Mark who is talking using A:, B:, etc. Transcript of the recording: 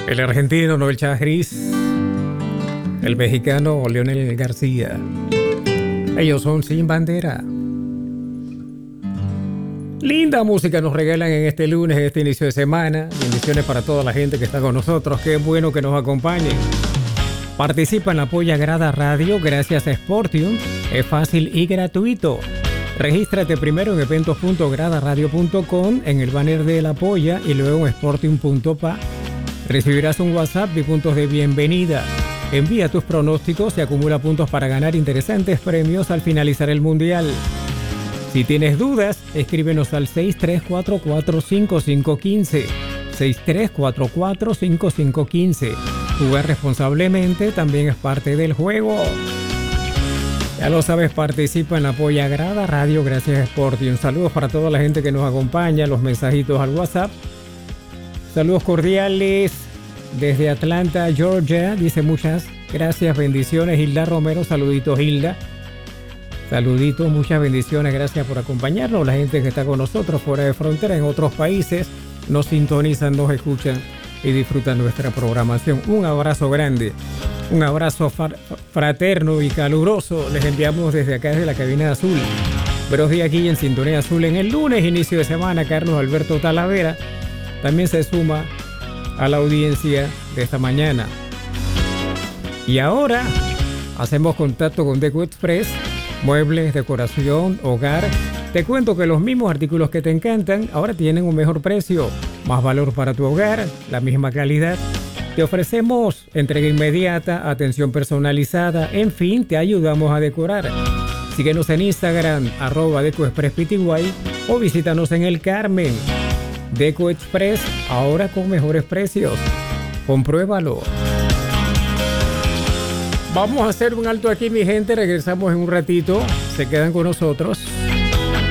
A: El argentino Noel Chagris, el mexicano Leonel García. Ellos son Sin Bandera. Linda música nos regalan en este lunes, en este inicio de semana. Bendiciones para toda la gente que está con nosotros. Qué bueno que nos acompañen. Participa en Apoya Grada Radio gracias a Sportium. Es fácil y gratuito. Regístrate primero en eventos.gradaradio.com en el banner de la Apoya y luego en sportium.pa. Recibirás un WhatsApp y puntos de bienvenida. Envía tus pronósticos y acumula puntos para ganar interesantes premios al finalizar el Mundial. Si tienes dudas, escríbenos al 63445515. 63445515. Jugar responsablemente también es parte del juego. Ya lo sabes, participa en Apoya Grada Radio gracias a Sportium. Saludos para toda la gente que nos acompaña, los mensajitos al WhatsApp. Saludos cordiales desde Atlanta, Georgia. Dice muchas gracias, bendiciones. Hilda Romero, saluditos Hilda. Saluditos, muchas bendiciones, gracias por acompañarnos. La gente que está con nosotros fuera de frontera, en otros países, nos sintonizan, nos escuchan y disfrutan nuestra programación. Un abrazo grande, un abrazo fraterno y caluroso. Les enviamos desde acá, desde la cabina azul. Buenos días aquí en Sintonía Azul en el lunes, inicio de semana. Carlos Alberto Talavera también se suma a la audiencia de esta mañana. Y ahora hacemos contacto con Deco Express, muebles, decoración, hogar. Te cuento que los mismos artículos que te encantan ahora tienen un mejor precio, más valor para tu hogar, la misma calidad. Te ofrecemos entrega inmediata, atención personalizada, en fin, te ayudamos a decorar. Síguenos en Instagram, @DecoExpressPty, o visítanos en El Carmen. Deco Express, ahora con mejores precios. Compruébalo. Vamos a hacer un alto aquí, mi gente. Regresamos en un ratito. Se quedan con nosotros.